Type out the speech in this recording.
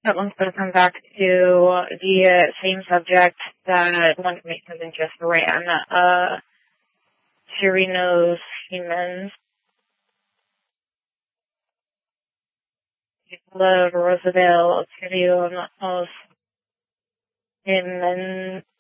That one's going to come back to the same subject that one commission just ran. Chirinos humans. The Roosevelt Studio, humans.